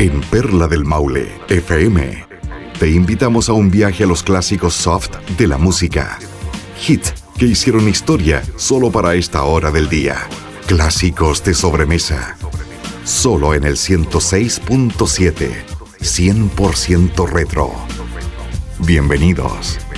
En Perla del Maule, FM, te invitamos a un viaje a los clásicos soft de la música. Hits que hicieron historia solo para esta hora del día. Clásicos de sobremesa. Solo en el 106.7. 100% retro. Bienvenidos.